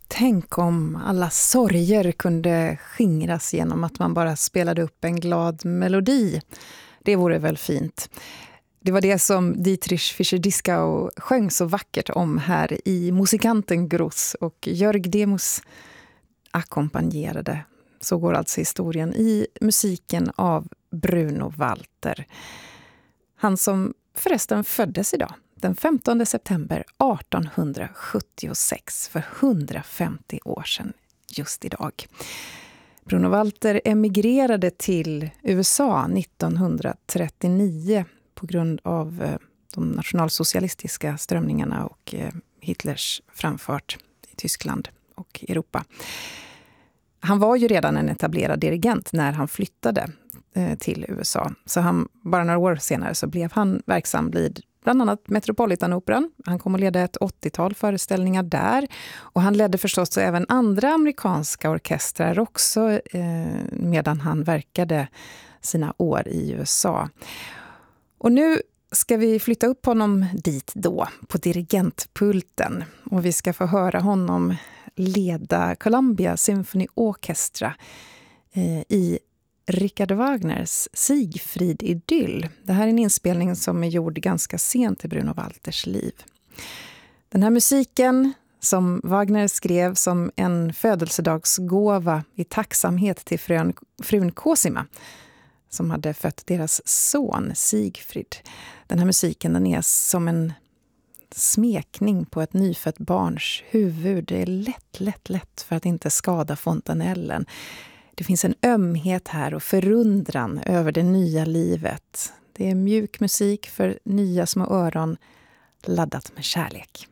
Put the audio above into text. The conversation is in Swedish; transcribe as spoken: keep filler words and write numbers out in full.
Tänk om alla sorger kunde skingras genom att man bara spelade upp en glad melodi. Det vore väl fint. Det var det som Dietrich Fischer-Dieskau sjöng så vackert om här i Musikanten Gross, och Jörg Demos ackompanjerade. Så går alltså historien i musiken av Bruno Walter. Han som förresten föddes idag, den femtonde september artonhundrasjuttiosex, för hundrafemtio år sedan just idag. Bruno Walter emigrerade till U S A nittonhundratrettionio på grund av de nationalsocialistiska strömningarna och Hitlers framfart i Tyskland och Europa. Han var ju redan en etablerad dirigent när han flyttade till U S A. Så han, bara några år senare så blev han verksam vid bland annat Metropolitanoperan. Han kom att leda ett åttiotal föreställningar där. Och han ledde förstås även andra amerikanska orkestrar också eh, medan han verkade sina år i U S A. Och nu ska vi flytta upp honom dit då, på dirigentpulten. Och vi ska få höra honom leda Columbia Symphony Orchestra eh, i Richard Wagners Siegfried-idyll. Det här är en inspelning som är gjord ganska sent i Bruno Walters liv. Den här musiken som Wagner skrev som en födelsedagsgåva i tacksamhet till frön, frun Cosima som hade fött deras son Siegfried. Den här musiken, den är som en smekning på ett nyfött barns huvud. Det är lätt, lätt, lätt för att inte skada fontanellen. Det finns en ömhet här och förundran över det nya livet. Det är mjuk musik för nya små öron, laddat med kärlek.